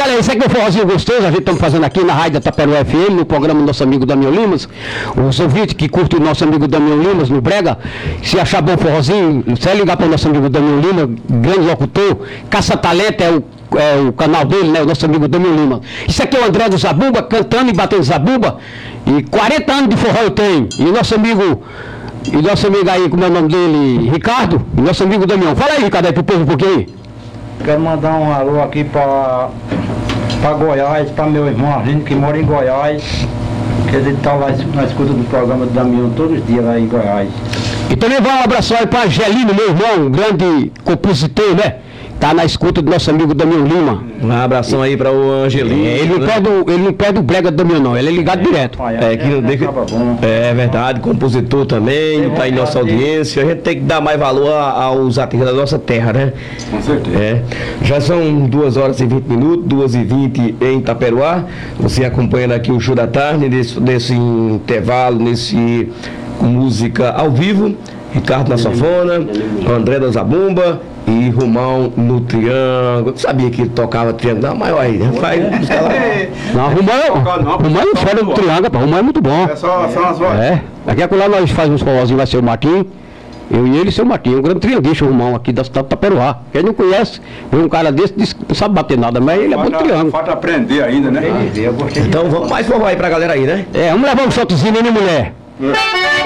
galera, esse aqui é o forrozinho gostoso, a gente estamos fazendo aqui na Rádio Taperoá FM, no programa do nosso amigo Damião Limas. Os ouvintes que curtem o nosso amigo Damião Limas no Brega, se achar bom forrozinho, você ligar para o nosso amigo Damião Lima, grande locutor, Caça Talento é o canal dele, né? O nosso amigo Damião Lima. Isso aqui é o André do Zabumba, cantando e batendo Zabumba. E 40 anos de forró eu tenho. E nosso amigo aí, como é o nome dele? Ricardo, e nosso amigo Damião. Fala aí, Ricardo, aí pro povo um pouquinho aí. Quero mandar um alô aqui para Goiás, para meu irmão Arlindo, que mora em Goiás, que ele está lá na escuta do programa do Damião todos os dias lá em Goiás. E também vai um abraço aí para Angelino, meu irmão, um grande compositor, né? Tá na escuta do nosso amigo Damião Lima. Um abração aí para o Angelino. Ele não perde o brega do Damião, não. Ele é ligado direto. É verdade, compositor também, tá em nossa audiência. A gente tem que dar mais valor aos artistas da nossa terra, né? Com certeza. É. Já são 2 horas e 20 minutos, 2h20 em Taperoá. Você acompanhando aqui o show da tarde, nesse intervalo, com música ao vivo. Ricardo na sanfona, André da Zabumba e Romão no triângulo. Eu sabia que ele tocava triângulo. Não, mas aí, faz música lá. Não, Romão não fora do triângulo, pô. Romão é muito bom. É só umas vozes. É. Daqui a pouco lá nós fazemos uns forrozinhos, vai ser o Marquinhos. Eu e ele e seu Marquinhos, um grande trianguista, o Romão aqui da cidade de Taperoá. Quem não conhece, vê um cara desse, diz que não sabe bater nada, mas ele é bom triângulo. Falta aprender ainda, né? Então vamos mais forró aí pra galera aí, né? Vamos levar um shotzinho, né, mulher?